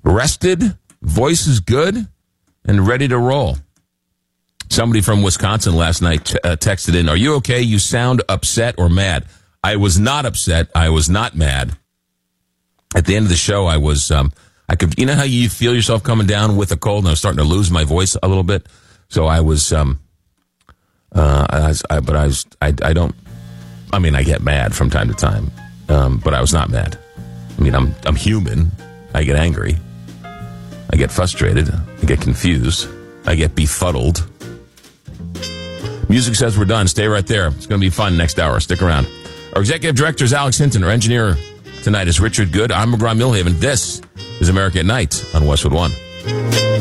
Rested, voice is good, and ready to roll. Somebody from Wisconsin last night texted in, "Are you okay? You sound upset or mad." I was not upset. I was not mad. At the end of the show, I was, I could, you know how you feel yourself coming down with a cold, and I was starting to lose my voice a little bit. So I was, I get mad from time to time, but I was not mad. I mean, I'm human. I get angry. I get frustrated. I get confused. I get befuddled. Music says we're done. Stay right there. It's going to be fun next hour. Stick around. Our executive director is Alex Hinton. Our engineer tonight is Richard Good. I'm McGraw Milhaven. This is America at Night on Westwood One.